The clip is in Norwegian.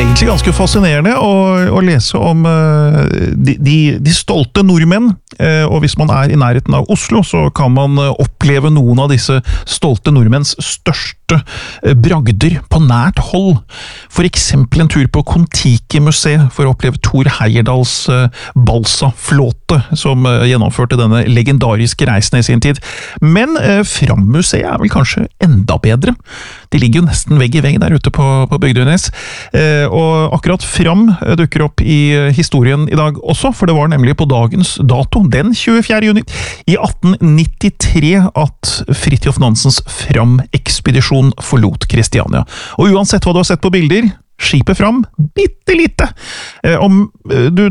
egentlig ganske fascinerende å lese om de stolte nordmenn, og hvis man er i nærheten av Oslo, så kan man oppleve noen av disse stolte nordmenns største bragder på nært hold. For eksempel en tur på Kon-Tiki-museet for å oppleve Thor Heyerdahls balsaflåte, som gjennomførte denne legendariske reisen i sin tid. Men Fram-museet er vel kanskje enda bedre. De ligger jo nesten vegg i vegg der ute på Bygdenes. Og akkurat Fram dukker opp i historien i dag også, for det var nemlig på dagens dato, den 24. juni, i 1893 at Fridtjof Nansens Fram-ekspedisjon forlot Kristiania. Og uansett hva du har sett på bilder, skipet Fram, bitte lite. Om du